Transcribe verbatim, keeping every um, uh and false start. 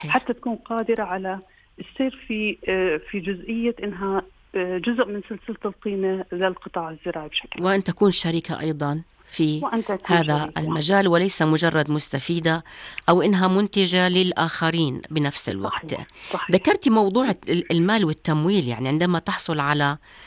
صحيح. حتى تكون قادرة على السير في في جزئية إنها جزء من سلسلة القيمة للقطاع الزراعي بشكل عام، وأن تكون شريكة أيضا في وأن تكون هذا شريكة. المجال، وليس مجرد مستفيدة أو إنها منتجة للآخرين بنفس الوقت. صحيح صحيح. ذكرتي موضوع المال والتمويل، يعني عندما تحصل على